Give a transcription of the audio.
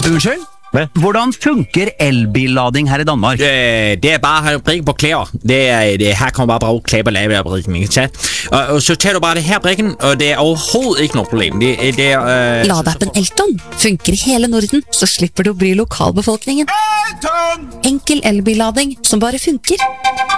Unnskyld? Hvad? Hvordan funker elbillading her i Danmark? Det bare brikken på klæder. Her kommer bare klæder på lavebrikken, ikke sant? Og så tager du bare det her brikken, og det overhovedet ikke noe problem. Ladeappen Elton funker i hele Norden, så slipper du å bry lokalbefolkningen. Enkel elbillading som bare funker.